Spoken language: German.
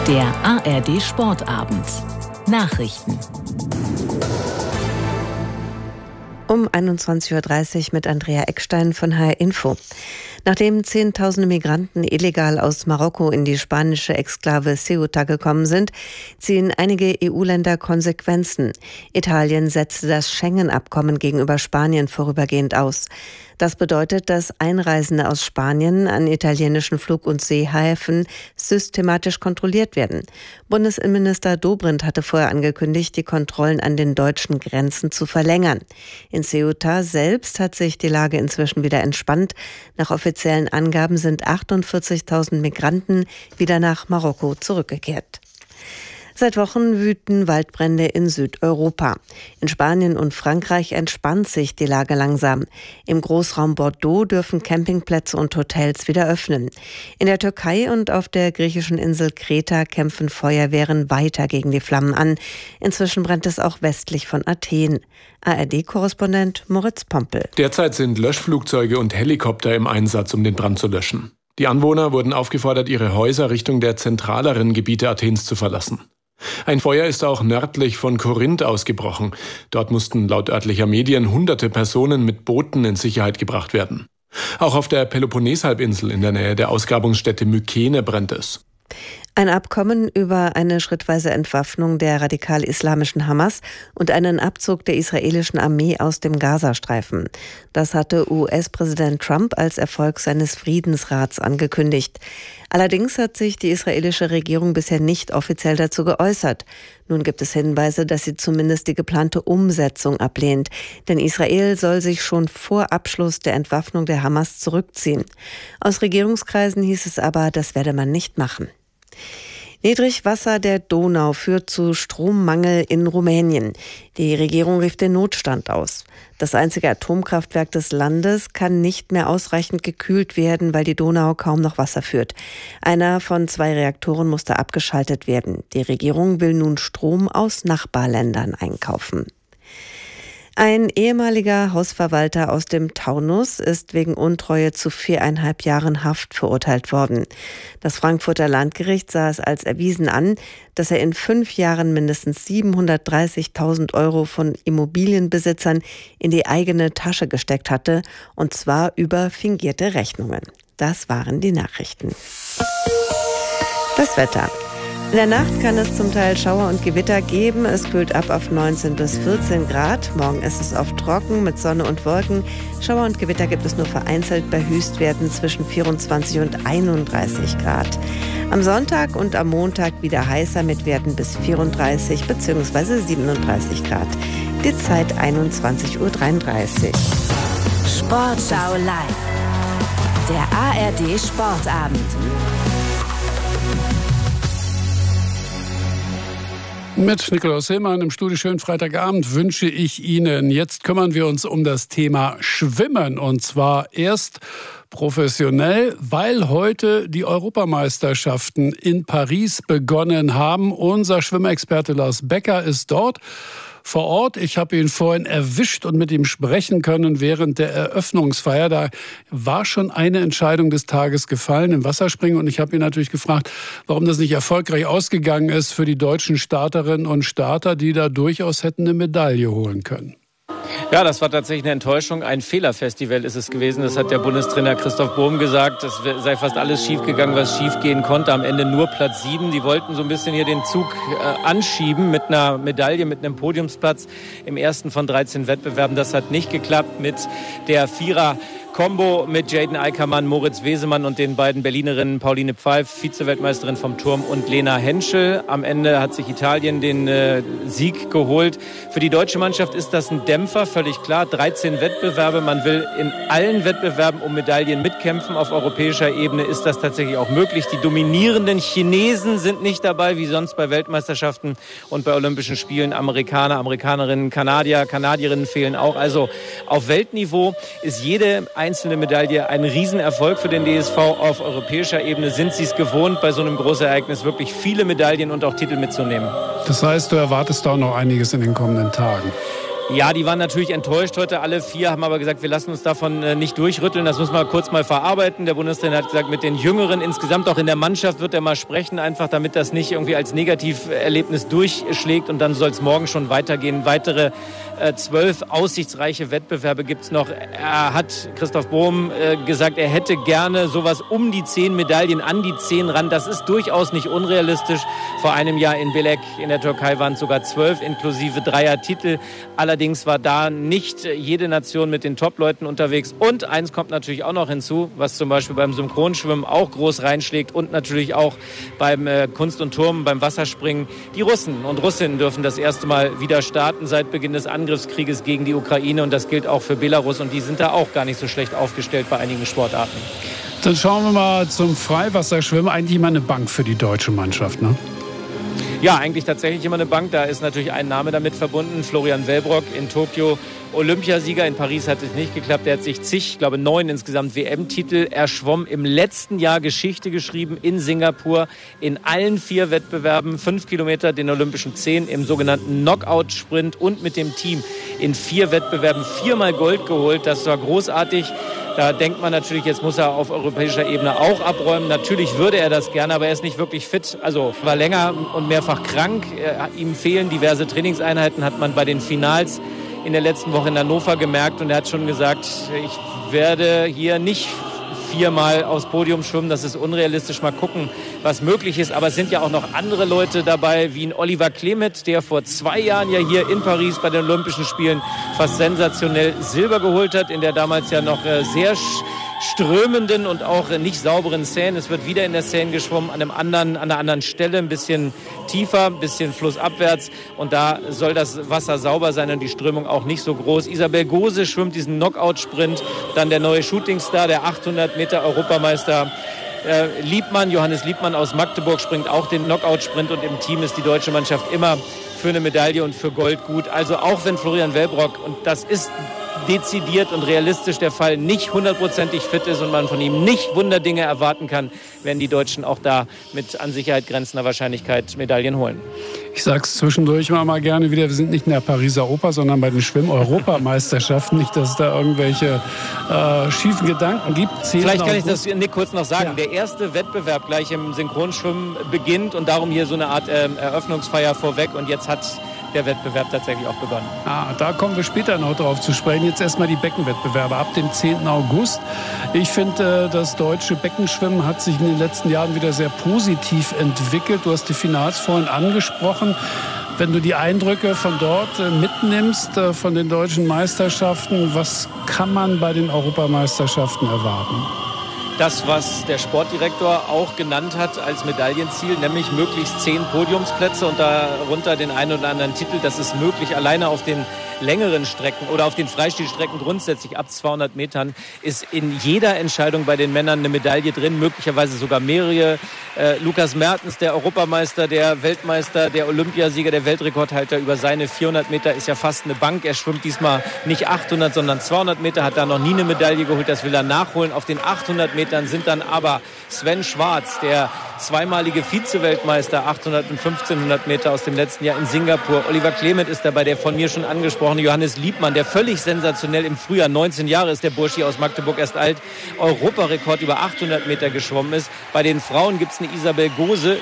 Der ARD Sportabend. Nachrichten. Um 21.30 Uhr mit Andrea Eckstein von HR Info. Nachdem Zehntausende Migranten illegal aus Marokko in die spanische Exklave Ceuta gekommen sind, ziehen einige EU-Länder Konsequenzen. Italien setzte das Schengen-Abkommen gegenüber Spanien vorübergehend aus. Das bedeutet, dass Einreisende aus Spanien an italienischen Flug- und Seehäfen systematisch kontrolliert werden. Bundesinnenminister Dobrindt hatte vorher angekündigt, die Kontrollen an den deutschen Grenzen zu verlängern. In Ceuta selbst hat sich die Lage inzwischen wieder entspannt. Nach offiziellen Angaben sind 48.000 Migranten wieder nach Marokko zurückgekehrt. Seit Wochen wüten Waldbrände in Südeuropa. In Spanien und Frankreich entspannt sich die Lage langsam. Im Großraum Bordeaux dürfen Campingplätze und Hotels wieder öffnen. In der Türkei und auf der griechischen Insel Kreta kämpfen Feuerwehren weiter gegen die Flammen an. Inzwischen brennt es auch westlich von Athen. ARD-Korrespondent Moritz Pompel. Derzeit sind Löschflugzeuge und Helikopter im Einsatz, um den Brand zu löschen. Die Anwohner wurden aufgefordert, ihre Häuser Richtung der zentraleren Gebiete Athens zu verlassen. Ein Feuer ist auch nördlich von Korinth ausgebrochen. Dort mussten laut örtlicher Medien hunderte Personen mit Booten in Sicherheit gebracht werden. Auch auf der Peloponneshalbinsel in der Nähe der Ausgrabungsstätte Mykene brennt es. Ein Abkommen über eine schrittweise Entwaffnung der radikal-islamischen Hamas und einen Abzug der israelischen Armee aus dem Gazastreifen. Das hatte US-Präsident Trump als Erfolg seines Friedensrats angekündigt. Allerdings hat sich die israelische Regierung bisher nicht offiziell dazu geäußert. Nun gibt es Hinweise, dass sie zumindest die geplante Umsetzung ablehnt. Denn Israel soll sich schon vor Abschluss der Entwaffnung der Hamas zurückziehen. Aus Regierungskreisen hieß es aber, das werde man nicht machen. Niedrigwasser der Donau führt zu Strommangel in Rumänien. Die Regierung rief den Notstand aus. Das einzige Atomkraftwerk des Landes kann nicht mehr ausreichend gekühlt werden, weil die Donau kaum noch Wasser führt. Einer von 2 Reaktoren musste abgeschaltet werden. Die Regierung will nun Strom aus Nachbarländern einkaufen. Ein ehemaliger Hausverwalter aus dem Taunus ist wegen Untreue zu 4,5 Jahren Haft verurteilt worden. Das Frankfurter Landgericht sah es als erwiesen an, dass er in 5 Jahren mindestens 730.000 Euro von Immobilienbesitzern in die eigene Tasche gesteckt hatte, und zwar über fingierte Rechnungen. Das waren die Nachrichten. Das Wetter. In der Nacht kann es zum Teil Schauer und Gewitter geben. Es kühlt ab auf 19 bis 14 Grad. Morgen ist es oft trocken mit Sonne und Wolken. Schauer und Gewitter gibt es nur vereinzelt bei Höchstwerten zwischen 24 und 31 Grad. Am Sonntag und am Montag wieder heißer mit Werten bis 34 bzw. 37 Grad. Die Zeit 21.33 Uhr. Sportschau live. Der ARD Sportabend. Mit Nikolaus Hillmann im Studio. Schönen Freitagabend wünsche ich Ihnen. Jetzt kümmern wir uns um das Thema Schwimmen, und zwar erst professionell, weil heute die Europameisterschaften in Paris begonnen haben. Unser Schwimmexperte Lars Becker ist dort vor Ort. Ich habe ihn vorhin erwischt und mit ihm sprechen können während der Eröffnungsfeier. Da war schon eine Entscheidung des Tages gefallen im Wasserspringen. Und ich habe ihn natürlich gefragt, warum das nicht erfolgreich ausgegangen ist für die deutschen Starterinnen und Starter, die da durchaus hätten eine Medaille holen können. Ja, das war tatsächlich eine Enttäuschung. Ein Fehlerfestival ist es gewesen. Das hat der Bundestrainer Christoph Bohm gesagt. Es sei fast alles schiefgegangen, was schiefgehen konnte. Am Ende nur Platz 7. Die wollten so ein bisschen hier den Zug anschieben mit einer Medaille, mit einem Podiumsplatz im ersten von 13 Wettbewerben. Das hat nicht geklappt mit der Vierer-Kombo mit Jaden Eickermann, Moritz Wesemann und den beiden Berlinerinnen Pauline Pfeif, Vize-Weltmeisterin vom Turm, und Lena Henschel. Am Ende hat sich Italien den Sieg geholt. Für die deutsche Mannschaft ist das ein Dämpfer, völlig klar. 13 Wettbewerbe. Man will in allen Wettbewerben um Medaillen mitkämpfen. Auf europäischer Ebene ist das tatsächlich auch möglich. Die dominierenden Chinesen sind nicht dabei, wie sonst bei Weltmeisterschaften und bei Olympischen Spielen. Amerikaner, Amerikanerinnen, Kanadier, Kanadierinnen fehlen auch. Also auf Weltniveau ist jede einzelne Medaille ein Riesenerfolg für den DSV. Auf europäischer Ebene sind sie es gewohnt, bei so einem Großereignis wirklich viele Medaillen und auch Titel mitzunehmen. Das heißt, du erwartest da auch noch einiges in den kommenden Tagen. Ja, die waren natürlich enttäuscht heute, alle 4, haben aber gesagt, wir lassen uns davon nicht durchrütteln, das müssen wir kurz mal verarbeiten. Der Bundestrainer hat gesagt, mit den Jüngeren insgesamt auch in der Mannschaft wird er mal sprechen, einfach damit das nicht irgendwie als Negativerlebnis durchschlägt und dann soll es morgen schon weitergehen. Weitere 12 aussichtsreiche Wettbewerbe gibt es noch. Er hat, Christoph Bohm, gesagt, er hätte gerne sowas um die 10 Medaillen, an die 10 ran. Das ist durchaus nicht unrealistisch. Vor einem Jahr in Belek in der Türkei waren es sogar 12 inklusive Dreier-Titel. Allerdings war da nicht jede Nation mit den Top-Leuten unterwegs. Und eins kommt natürlich auch noch hinzu, was zum Beispiel beim Synchronschwimmen auch groß reinschlägt und natürlich auch beim Kunst und Turnen, beim Wasserspringen. Die Russen und Russinnen dürfen das erste Mal wieder starten seit Beginn des Angriffskrieges gegen die Ukraine. Und das gilt auch für Belarus. Und die sind da auch gar nicht so schlecht aufgestellt bei einigen Sportarten. Dann schauen wir mal zum Freiwasserschwimmen. Eigentlich immer eine Bank für die deutsche Mannschaft, ne? Ja, eigentlich tatsächlich immer eine Bank. Da ist natürlich ein Name damit verbunden. Florian Wellbrock in Tokio, Olympiasieger. In Paris hat es nicht geklappt. Er hat sich 9 insgesamt WM-Titel erschwommen. Im letzten Jahr Geschichte geschrieben in Singapur. In allen 4 Wettbewerben, 5 Kilometer, den Olympischen 10 im sogenannten Knockout-Sprint und mit dem Team in 4 Wettbewerben 4-mal Gold geholt. Das war großartig. Da denkt man natürlich, jetzt muss er auf europäischer Ebene auch abräumen. Natürlich würde er das gerne, aber er ist nicht wirklich fit. Also war länger und mehrfach krank. Ihm fehlen diverse Trainingseinheiten, hat man bei den Finals in der letzten Woche in Hannover gemerkt. Und er hat schon gesagt, ich werde hier nicht 4-mal aufs Podium schwimmen. Das ist unrealistisch. Mal gucken, was möglich ist. Aber es sind ja auch noch andere Leute dabei, wie ein Oliver Klemet, der vor 2 Jahren ja hier in Paris bei den Olympischen Spielen fast sensationell Silber geholt hat, in der damals ja noch sehr strömenden und auch nicht sauberen Seine. Es wird wieder in der Seine geschwommen, an einer anderen Stelle, ein bisschen tiefer, ein bisschen flussabwärts. Und da soll das Wasser sauber sein und die Strömung auch nicht so groß. Isabel Gose schwimmt diesen Knockout-Sprint. Dann der neue Shootingstar, der 800 Meter Europameister Johannes Liebmann aus Magdeburg springt auch den Knockout-Sprint. Und im Team ist die deutsche Mannschaft immer für eine Medaille und für Gold gut. Also auch wenn Florian Wellbrock, und das ist dezidiert und realistisch der Fall, nicht 100%ig fit ist und man von ihm nicht Wunderdinge erwarten kann, werden die Deutschen auch da mit an Sicherheit grenzender Wahrscheinlichkeit Medaillen holen. Ich sage es zwischendurch mal gerne wieder, wir sind nicht in der Pariser Oper, sondern bei den Schwimm-Europameisterschaften. Nicht, dass es da irgendwelche schiefen Gedanken gibt. Vielleicht kann ich das Nick kurz noch sagen. Ja. Der erste Wettbewerb gleich im Synchronschwimmen beginnt und darum hier so eine Art Eröffnungsfeier vorweg. Und jetzt hat der Wettbewerb tatsächlich auch begonnen. Da kommen wir später noch drauf zu sprechen. Jetzt erstmal die Beckenwettbewerbe ab dem 10. August. Ich finde, das deutsche Beckenschwimmen hat sich in den letzten Jahren wieder sehr positiv entwickelt. Du hast die Finals vorhin angesprochen. Wenn du die Eindrücke von dort mitnimmst, von den deutschen Meisterschaften, was kann man bei den Europameisterschaften erwarten? Das, was der Sportdirektor auch genannt hat als Medaillenziel, nämlich möglichst 10 Podiumsplätze und darunter den einen oder anderen Titel. Das ist möglich. Alleine auf den längeren Strecken oder auf den Freistilstrecken grundsätzlich ab 200 Metern ist in jeder Entscheidung bei den Männern eine Medaille drin, möglicherweise sogar mehrere. Lukas Mertens, der Europameister, der Weltmeister, der Olympiasieger, der Weltrekordhalter über seine 400 Meter ist ja fast eine Bank. Er schwimmt diesmal nicht 800, sondern 200 Meter, hat da noch nie eine Medaille geholt. Das will er nachholen. Auf den 800 Metern sind dann aber Sven Schwarz, der zweimalige Vize-Weltmeister, 800 und 1500 Meter aus dem letzten Jahr in Singapur. Oliver Klemet ist dabei, der von mir schon angesprochene Johannes Liebmann, der völlig sensationell im Frühjahr, 19 Jahre ist der Burschi aus Magdeburg erst alt, Europarekord über 800 Meter geschwommen ist. Bei den Frauen gibt es eine Isabel Gose,